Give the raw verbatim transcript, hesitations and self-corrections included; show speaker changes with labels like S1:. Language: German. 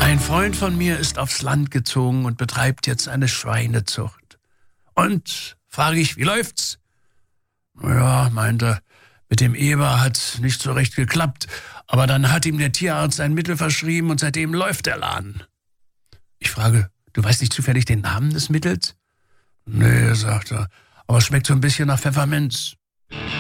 S1: Ein Freund von mir ist aufs Land gezogen und betreibt jetzt eine Schweinezucht. Und, frage ich, wie läuft's? Ja, meinte, mit dem Eber hat nicht so recht geklappt, aber dann hat ihm der Tierarzt ein Mittel verschrieben und seitdem läuft der Laden. Ich frage, du weißt nicht zufällig den Namen des Mittels? Nee, sagt er, aber es schmeckt so ein bisschen nach Pfefferminz.